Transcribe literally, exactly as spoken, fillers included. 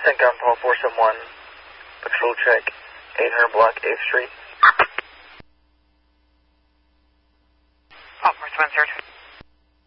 CENTCOM Paul four seven one, patrol check, eight hundred block eighth Street. Paul four seven one, sir.